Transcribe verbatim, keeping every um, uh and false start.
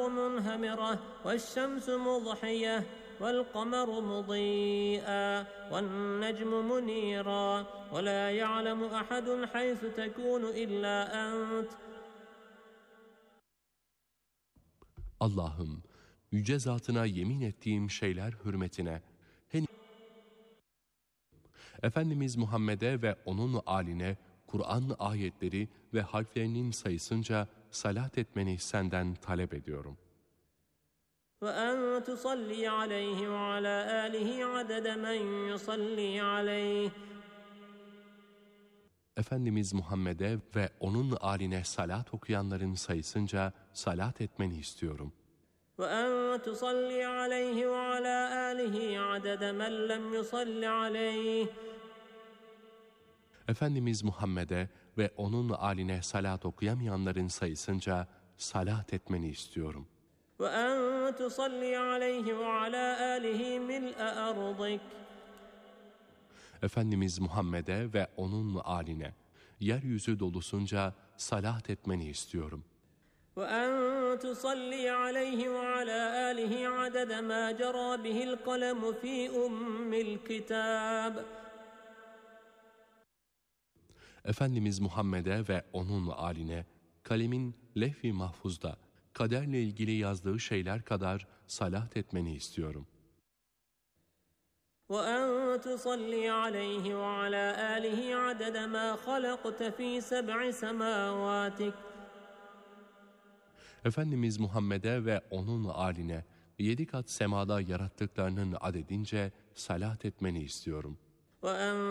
منهمرة والشمس مضحية والقمر مضيئا والنجم منيرا ولا يعلم أحد حيث تكون إلا أنت. Allah'ım, yüce zatına yemin ettiğim şeyler hürmetine, hen Efendimiz Muhammed'e ve onun âline, Kur'an ayetleri ve harflerinin sayısınca salat etmeni senden talep ediyorum. وأن تصلي عليه وعلى آله عدد من يصلي عليه. Efendimiz Muhammed'e ve onun âline salat okuyanların sayısınca salat etmeni istiyorum. وأن تصلي عليه وعلى آله عدد من لم يصل عليه. Efendimiz Muhammed'e ve onun âline salat okuyamayanların sayısınca salat etmeni istiyorum. وأن تصلي عليه وعلى آله ملء أرضك. Efendimiz Muhammed'e ve onun âline yeryüzü dolusunca salat etmeni istiyorum. وأن تصلي عليه وعلى آله عدد ما جرى به القلم في أم الكتاب. Efendimiz Muhammed'e ve onun âline kalemin levh-i mahfuzda kaderle ilgili yazdığı şeyler kadar salat etmeni istiyorum. وأن تصلي عليه وعلى آله عدد ما خلقت في سبع سماواتك. Efendimiz Muhammed'e ve onun âline yedi kat semada yarattıklarının adedince salat etmeni istiyorum. وأن